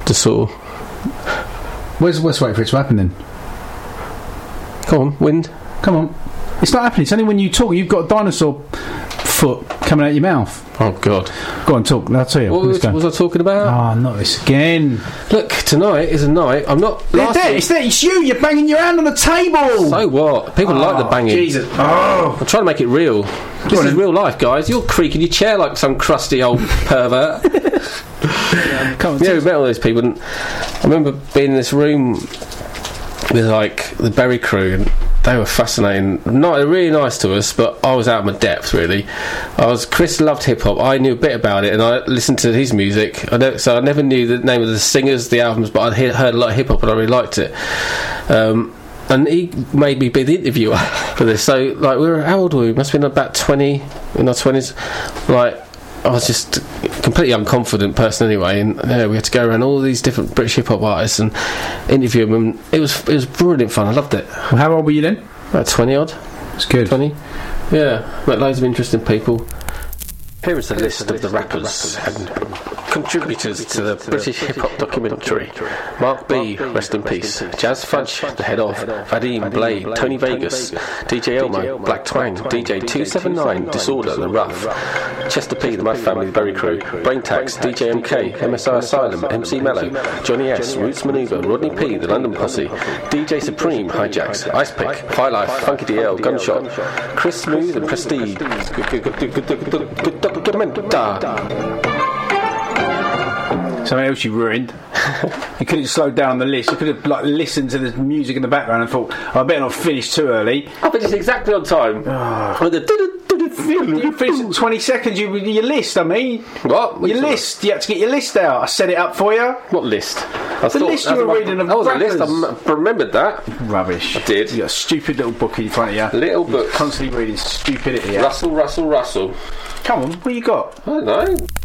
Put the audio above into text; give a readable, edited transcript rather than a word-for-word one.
to sort of... Let's wait for it to happen then. Come on, wind. Come on. It's not happening. It's only when you talk. You've got a dinosaur foot coming out your mouth. Oh, God. Go on, talk. I'll tell you. What was I talking about? Oh, not this again. Look, tonight is a night. I'm not... It's you. You're banging your hand on the table. So what? People like the banging. Jesus. Oh. I'm trying to make it real. This is real life, guys. You're creaking your chair like some crusty old pervert. Come on, yeah, we met all those people. And I remember being in this room with, like, the Berry crew, and they were fascinating. Really nice to us, but I was out of my depth, really. Chris loved hip-hop. I knew a bit about it, and I listened to his music. So I never knew the name of the singers, the albums, but I'd heard a lot of hip-hop, and I really liked it. And he made me be the interviewer for this. So, like, how old were we? Must have been about 20, in our 20s. Like, I was just a completely unconfident person anyway, and we had to go around all these different British hip-hop artists and interview them, and it was brilliant fun. I loved it. Well, how old were you then? About 20 odd. It's good. 20. Yeah, met loads of interesting people. Here is a list of the rappers and contributors to the British hip-hop documentary. Mark B, rest in peace. Jazz Fudge, the head of. Vadim, Blade, Tony Vegas, DJ Elmo, Black Twang, DJ 279, Disorder, The Rough, Chester P, the Mad Family, the Berry Crew, Brain Tax, DJ MK, MSI Asylum, MC Mello, Johnny S, Roots Maneuver, Rodney P, The London Posse, DJ Supreme, Hijacks, Ice Pick, High Life, Funky DL, Gunshot, Chris Smooth and Prestige, Something else you ruined. You could have slowed down the list. You could have listened to the music in the background and thought, I better not finish too early. I finished exactly on time. You finished in 20 seconds. Your list, I mean. What? Your list. You had to get your list out. I set it up for you. What list? The list you were reading of the rappers. list. I remembered that. Rubbish. I did. You got a stupid little book in front of you. Little book. Constantly reading stupidity. Russell. Come on, what you got? I don't know.